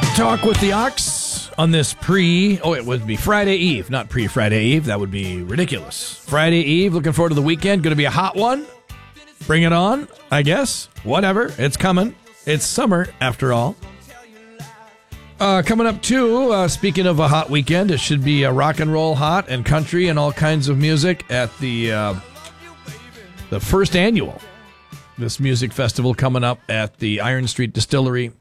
Talk with the Ox on this it would be Friday Eve, not pre-Friday Eve. That would be ridiculous. Friday Eve, looking forward to the weekend. Going to be a hot one. Bring it on, I guess. Whatever, it's coming. It's summer, after all. Coming up, too, speaking of a hot weekend, it should be a rock and roll hot and country and all kinds of music at the first annual. This music festival coming up at the Iron Street Distillery.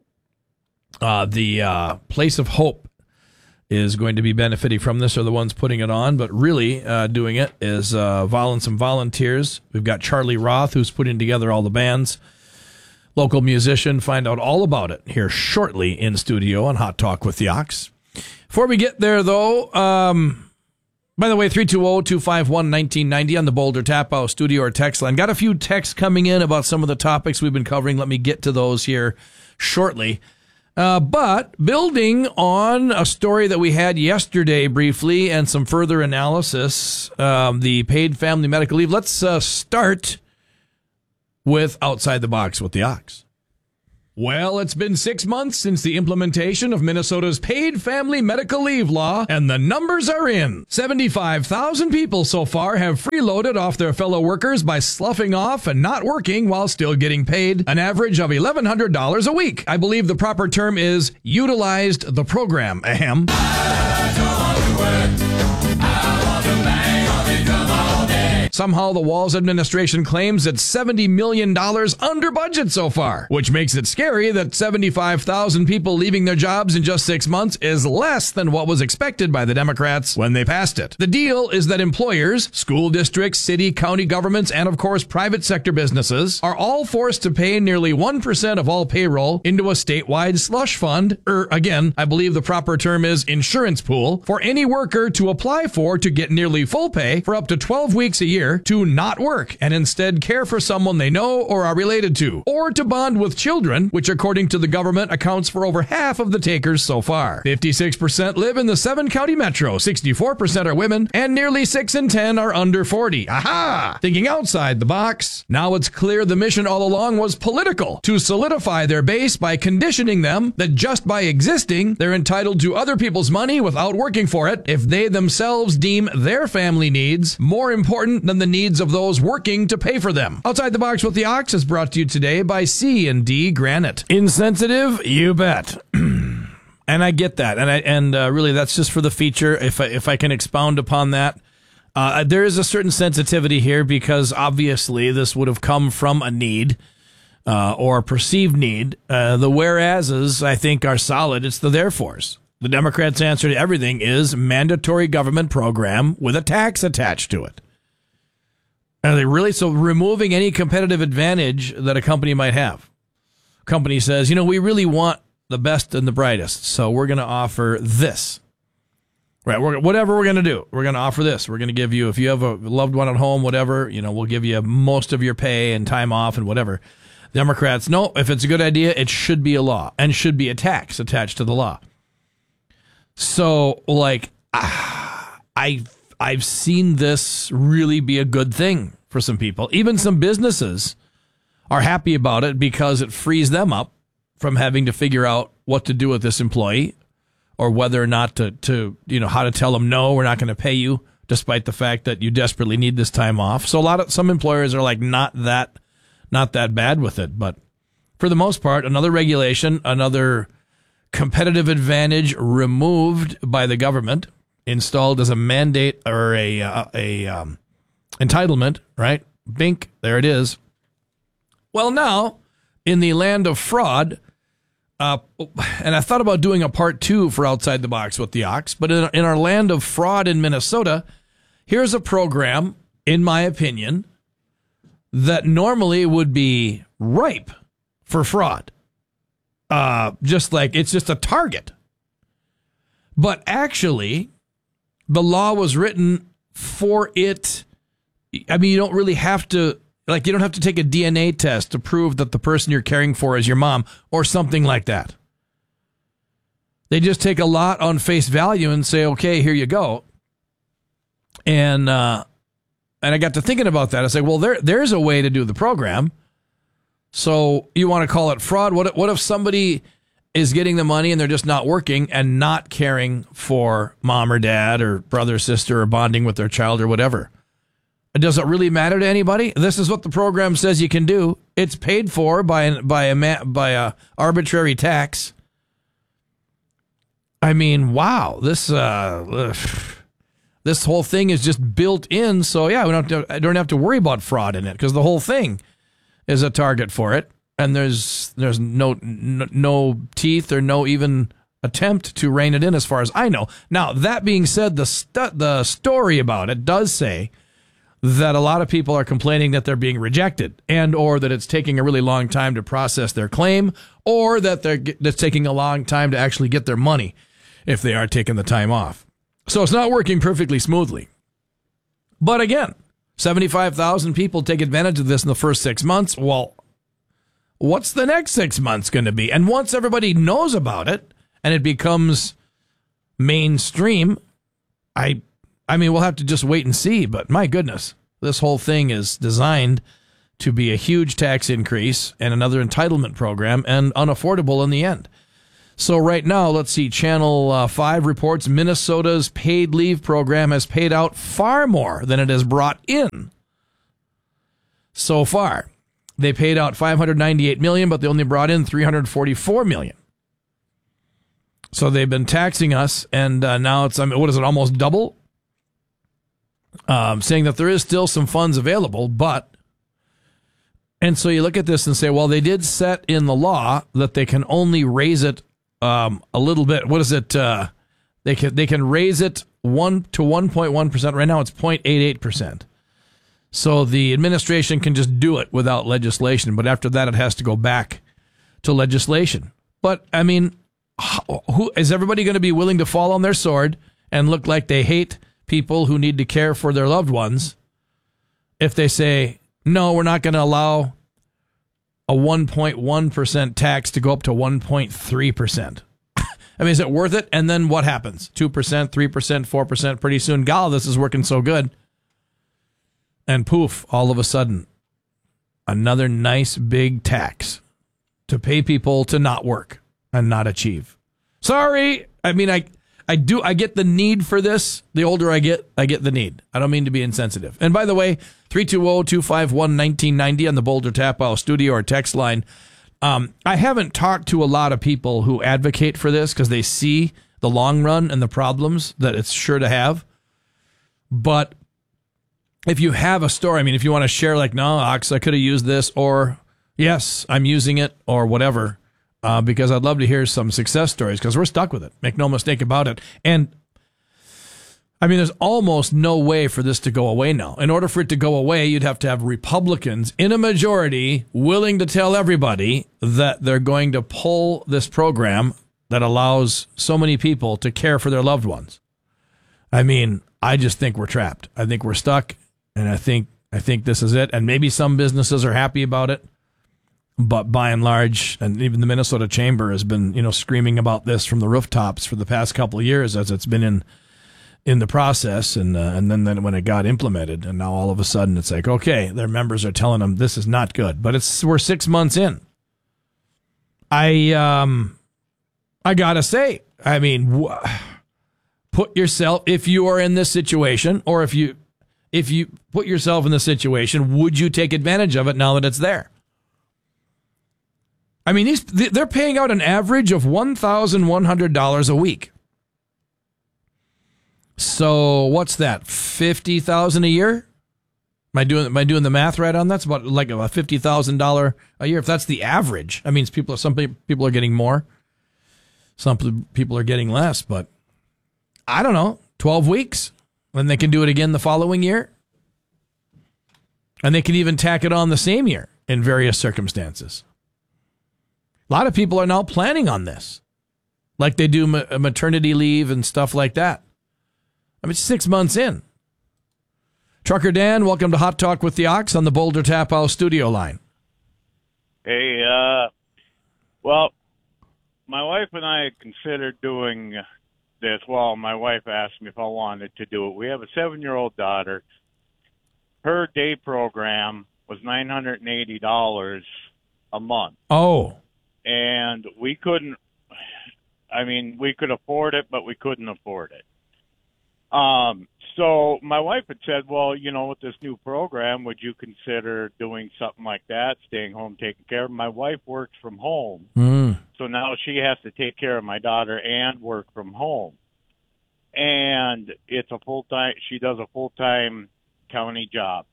The Place of Hope is going to be benefiting from this, or the ones putting it on, but really doing it is some volunteers. We've got Charlie Roth, who's putting together all the bands. Local musician. Find out all about it here shortly in studio on Hot Talk with the Ox. Before we get there, though, by the way, 320-251-1990 on the Boulder Tap House studio or text line. Got a few texts coming in about some of the topics we've been covering. Let me get to those here shortly. But building on a story that we had yesterday briefly and some further analysis, the paid family medical leave, let's start with Outside the Box with the Ox. Well, it's been 6 months since the implementation of Minnesota's paid family medical leave law, and the numbers are in. 75,000 people so far have freeloaded off their fellow workers by sloughing off and not working while still getting paid an average of $1,100 a week. I believe the proper term is utilized the program. Ahem. Somehow the Walz administration claims it's $70 million under budget so far, which makes it scary that 75,000 people leaving their jobs in just 6 months is less than what was expected by the Democrats when they passed it. The deal is that employers, school districts, city, county governments, and of course private sector businesses are all forced to pay nearly 1% of all payroll into a statewide slush fund, again, I believe the proper term is insurance pool, for any worker to apply for to get nearly full pay for up to 12 weeks a year to not work and instead care for someone they know or are related to, or to bond with children, which according to the government accounts for over half of the takers so far. 56% live in the 7-county metro, 64% are women, and nearly 6 in 10 are under 40. Aha! Thinking outside the box. Now it's clear the mission all along was political, to solidify their base by conditioning them that just by existing, they're entitled to other people's money without working for it if they themselves deem their family needs more important than the needs of those working to pay for them. Outside the Box with the Ox is brought to you today by C&D Granite. Insensitive? You bet. And I get that. And really, that's just for the feature. If I can expound upon that, there is a certain sensitivity here because obviously this would have come from a need or a perceived need. The whereases, I think, are solid. It's the therefores. The Democrats' answer to everything is mandatory government program with a tax attached to it. Are they really? So removing any competitive advantage that a company might have. Company says, we really want the best and the brightest, so we're going to offer this. Right, whatever we're going to do, we're going to offer this. We're going to give you, if you have a loved one at home, whatever, we'll give you most of your pay and time off and whatever. Democrats, no, if it's a good idea, it should be a law and should be a tax attached to the law. So, I've seen this really be a good thing for some people. Even some businesses are happy about it because it frees them up from having to figure out what to do with this employee or whether or not to how to tell them, no, we're not going to pay you, despite the fact that you desperately need this time off. So some employers are not that bad with it. But for the most part, another regulation, another competitive advantage removed by the government, installed as a mandate or a entitlement, right? Bink, there it is. Well, now, in the land of fraud, and I thought about doing a part 2 for Outside the Box with the Ox, but in our land of fraud in Minnesota, here's a program, in my opinion, that normally would be ripe for fraud. It's just a target. But actually, the law was written for it. I mean, you don't really have to, you don't have to take a DNA test to prove that the person you're caring for is your mom or something like that. They just take a lot on face value and say, okay, here you go. And I got to thinking about that. I said, well, there's a way to do the program. So you want to call it fraud? What if somebody is getting the money and they're just not working and not caring for mom or dad or brother or sister or bonding with their child or whatever. Does it really matter to anybody? This is what the program says you can do. It's paid for by a arbitrary tax. I mean, wow, this whole thing is just built in. So yeah, I don't have to worry about fraud in it because the whole thing is a target for it, and there's no teeth or no even attempt to rein it in, as far as I know. Now that being said, the story about it does say that a lot of people are complaining that they're being rejected, and or that it's taking a really long time to process their claim, or that it's taking a long time to actually get their money if they are taking the time off. So it's not working perfectly smoothly. But again, 75,000 people take advantage of this in the first 6 months. Well, what's the next 6 months going to be? And once everybody knows about it and it becomes mainstream, I mean, we'll have to just wait and see. But my goodness, this whole thing is designed to be a huge tax increase and another entitlement program, and unaffordable in the end. So right now, let's see, Channel 5 reports Minnesota's paid leave program has paid out far more than it has brought in so far. They paid out $598 million, but they only brought in $344 million. So they've been taxing us, and now it's, what is it, almost double? Saying that there is still some funds available, and so you look at this and say, well, they did set in the law that they can only raise it a little bit. What is it? They can raise it 1 to 1.1%. Right now it's 0.88%. So the administration can just do it without legislation. But after that, it has to go back to legislation. But I mean, who is everybody going to be willing to fall on their sword and look like they hate people who need to care for their loved ones if they say, no, we're not going to allow a 1.1% tax to go up to 1.3%. I mean, is it worth it? And then what happens? 2%, 3%, 4%. Pretty soon, golly, this is working so good. And poof, all of a sudden, another nice big tax to pay people to not work and not achieve. Sorry. I mean, I get the need for this. The older I get the need. I don't mean to be insensitive. And by the way, 320-251-1990 on the Boulder Tap House studio or text line. I haven't talked to a lot of people who advocate for this because they see the long run and the problems that it's sure to have. But if you have a story, I mean, if you want to share like, no, Ox, I could have used this, or yes, I'm using it, or whatever, because I'd love to hear some success stories because we're stuck with it. Make no mistake about it. And I mean, there's almost no way for this to go away now. In order for it to go away, you'd have to have Republicans in a majority willing to tell everybody that they're going to pull this program that allows so many people to care for their loved ones. I mean, I just think we're trapped. I think we're stuck, and I think this is it. And maybe some businesses are happy about it, but by and large, and even the Minnesota Chamber has been, screaming about this from the rooftops for the past couple of years as it's been in the process, and then when it got implemented, and now all of a sudden it's like, okay, their members are telling them this is not good, but we're 6 months in. I gotta say, I mean, put yourself, if you are in this situation, or if you put yourself in this situation, would you take advantage of it now that it's there? I mean, they're paying out an average of $1,100 a week. So what's that? $50,000 a year? Am I doing the math right on that? It's about like a $50,000 a year. If that's the average, that means some people are getting more. Some people are getting less, but I don't know, 12 weeks, and they can do it again the following year. And they can even tack it on the same year in various circumstances. A lot of people are now planning on this, like they do maternity leave and stuff like that. I mean, 6 months in. Trucker Dan, welcome to Hot Talk with the Ox on the Boulder Tap House studio line. Hey, well, my wife and I considered doing this. Well, my wife asked me if I wanted to do it. We have a 7-year-old daughter. Her day program was $980 a month. Oh. And we couldn't, I mean, we could afford it, but we couldn't afford it. So my wife had said, well, you know, with this new program, would you consider doing something like that, staying home, taking care of them? My wife works from home, so now she has to take care of my daughter and work from home. And it's a full-time, she does a full-time county job.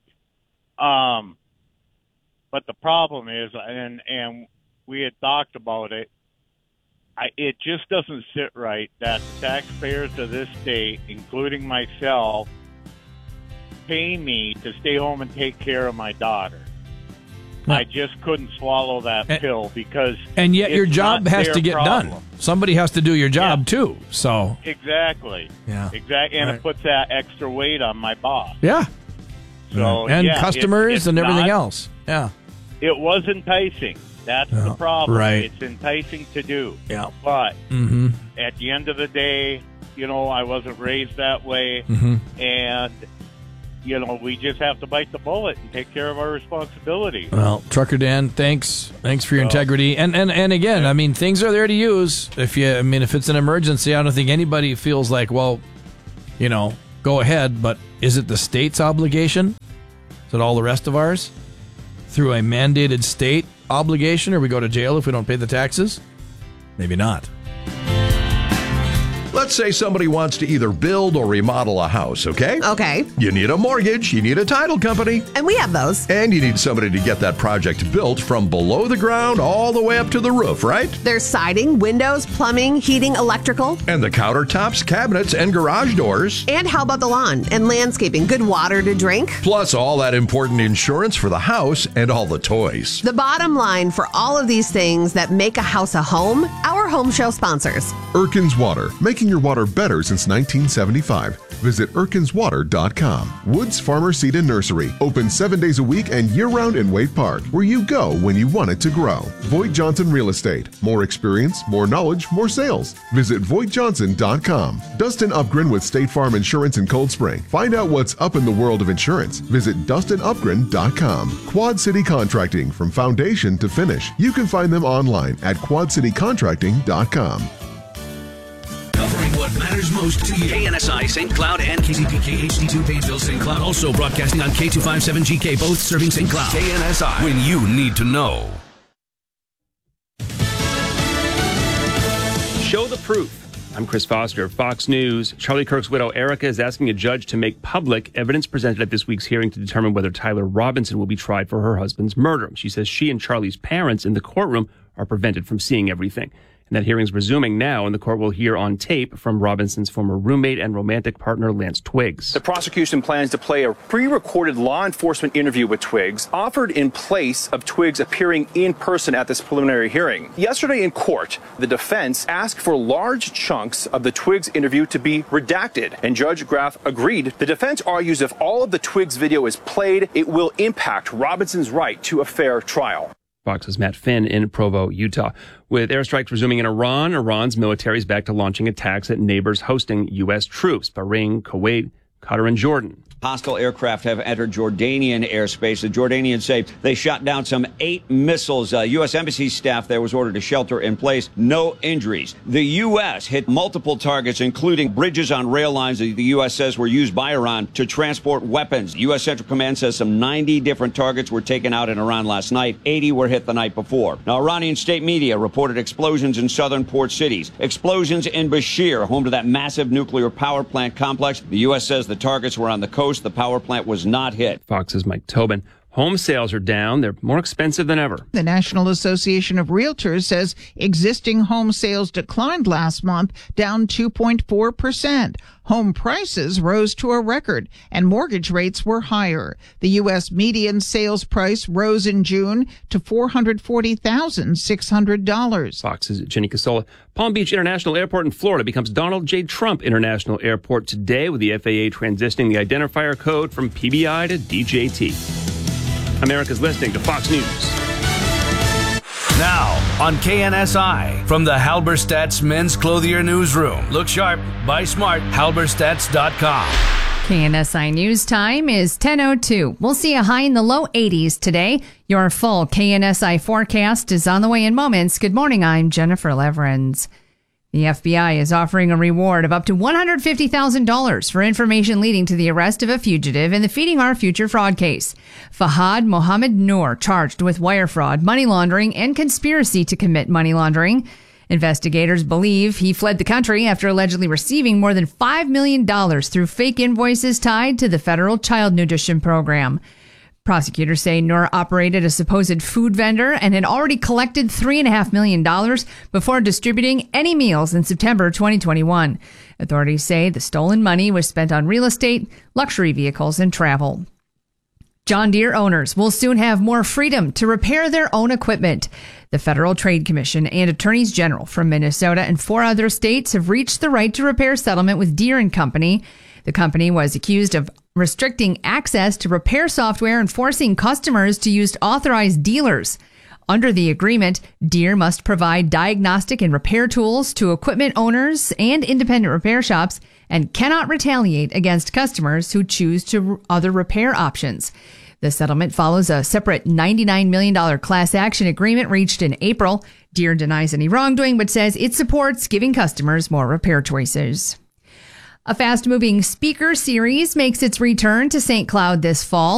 But the problem is, and we had talked about it, it just doesn't sit right that the taxpayers of this state, including myself, pay me to stay home and take care of my daughter. No. I just couldn't swallow that pill because... And yet your job has to get done. Somebody has to do your job, too. So Exactly. Yeah. Exactly. And it puts that extra weight on my boss. Yeah. So, and customers and everything else. Yeah. It was enticing. That's the problem. Right. It's enticing to do. Yeah. But at the end of the day, you know, I wasn't raised that way. And, you know, we just have to bite the bullet and take care of our responsibility. Well, Trucker Dan, thanks for your integrity. And again, I mean, things are there to use. If it's an emergency, I don't think anybody feels like, well, you know, go ahead. But is it the state's obligation? Is it all the rest of ours? Through a mandated state obligation, or we go to jail if we don't pay the taxes? Maybe not. Let's say somebody wants to either build or remodel a house, okay? Okay. You need a mortgage, you need a title company. And we have those. And you need somebody to get that project built from below the ground all the way up to the roof, right? There's siding, windows, plumbing, heating, electrical. And the countertops, cabinets, and garage doors. And how about the lawn and landscaping? Good water to drink. Plus all that important insurance for the house and all the toys. The bottom line for all of these things that make a house a home, our home show sponsors. Erkins Water, making your water better since 1975. Visit ErkinsWater.com. Woods Farmer Seed and Nursery, open 7 days a week and year-round in Wade Park, where you go when you want it to grow. Voigt Johnson Real Estate, more experience, more knowledge, more sales. Visit VoigtJohnson.com. Dustin Upgren with State Farm Insurance in Cold Spring. Find out what's up in the world of insurance. Visit DustinUpgren.com. Quad City Contracting, from foundation to finish. You can find them online at QuadCityContracting.com. Covering what matters most to you. KNSI St. Cloud and KCPK HD2 Pageville St. Cloud. Also broadcasting on K257GK, both serving St. Cloud. KNSI, when you need to know. Show the proof. I'm Chris Foster, Fox News. Charlie Kirk's widow, Erica, is asking a judge to make public evidence presented at this week's hearing to determine whether Tyler Robinson will be tried for her husband's murder. She says she and Charlie's parents in the courtroom are prevented from seeing everything. And that hearing's resuming now, and the court will hear on tape from Robinson's former roommate and romantic partner, Lance Twiggs. The prosecution plans to play a pre-recorded law enforcement interview with Twiggs, offered in place of Twiggs appearing in person at this preliminary hearing. Yesterday in court, the defense asked for large chunks of the Twiggs interview to be redacted, and Judge Graff agreed. The defense argues if all of the Twiggs video is played, it will impact Robinson's right to a fair trial. Fox's Matt Finn in Provo, Utah. With airstrikes resuming in Iran, Iran's military is back to launching attacks at neighbors hosting U.S. troops, Bahrain, Kuwait, Qatar, and Jordan. Hostile aircraft have entered Jordanian airspace. The Jordanians say they shot down some 8 missiles. U.S. Embassy staff there was ordered to shelter in place. No injuries. The U.S. hit multiple targets, including bridges on rail lines that the U.S. says were used by Iran to transport weapons. U.S. Central Command says some 90 different targets were taken out in Iran last night. 80 were hit the night before. Now, Iranian state media reported explosions in southern port cities. Explosions in Bashir, home to that massive nuclear power plant complex. The U.S. says the targets were on the coast. The power plant was not hit. Fox's Mike Tobin. Home sales are down. They're more expensive than ever. The National Association of Realtors says existing home sales declined last month, down 2.4%. Home prices rose to a record, and mortgage rates were higher. The U.S. median sales price rose in June to $440,600. Fox's Jenny Casola. Palm Beach International Airport in Florida becomes Donald J. Trump International Airport today, with the FAA transitioning the identifier code from PBI to DJT. America's listening to Fox News. Now on KNSI, from the Halberstadt's Men's Clothier Newsroom. Look sharp, buy smart, halberstadts.com. KNSI News Time is 10:02. We'll see a high in the low 80s today. Your full KNSI forecast is on the way in moments. Good morning, I'm Jennifer Leverins. The FBI is offering a reward of up to $150,000 for information leading to the arrest of a fugitive in the Feeding Our Future fraud case. Fahad Mohammed Noor, charged with wire fraud, money laundering, and conspiracy to commit money laundering. Investigators believe he fled the country after allegedly receiving more than $5 million through fake invoices tied to the federal child nutrition program. Prosecutors say Noor operated a supposed food vendor and had already collected $3.5 million before distributing any meals in September 2021. Authorities say the stolen money was spent on real estate, luxury vehicles, and travel. John Deere owners will soon have more freedom to repair their own equipment. The Federal Trade Commission and attorneys general from Minnesota and 4 other states have reached the right to repair settlement with Deere & Company. The company was accused of restricting access to repair software and forcing customers to use authorized dealers. Under the agreement, Deere must provide diagnostic and repair tools to equipment owners and independent repair shops and cannot retaliate against customers who choose to other repair options. The settlement follows a separate $99 million class action agreement reached in April. Deere denies any wrongdoing, but says it supports giving customers more repair choices. A fast-moving speaker series makes its return to St. Cloud this fall.